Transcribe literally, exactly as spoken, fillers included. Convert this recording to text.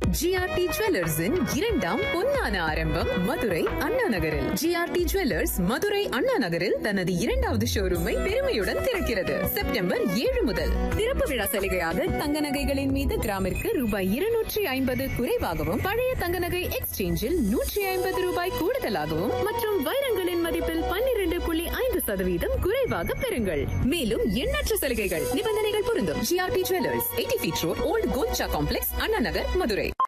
GRT ஜுவல்லர்ஸின் இரண்டாம் பொன்னான ஆரம்பம் மதுரை அண்ணா நகரில். ஜிஆர்டி ஜுவல்லர்ஸ் மதுரை அண்ணா நகரில் தனது இரண்டாவது ஷோரூமை பெருமையுடன் திறக்கிறது. செப்டம்பர் ஏழு முதல் திறப்பு விழா சலுகையாக தங்க நகைகளின் மீது கிராமிற்கு ரூபாய் இருநூற்றி ஐம்பது குறைவாகவும், பழைய தங்க நகை எக்ஸ்சேஞ்சில் நூற்றி ஐம்பது ரூபாய் கூடுதலாகவும் மற்றும் வைரங்களின் மதிப்பில் பன்னிரண்டு புள்ளி ஐந்து சதவீதம் குறைவாக பெறுங்கள். மேலும் எண்ணற்ற சலுகைகள், நிபந்தனைகள் பொருந்தும். GRT jewellers, eighty feet road, volt Golcha complex, Anna Nagar, Madurai.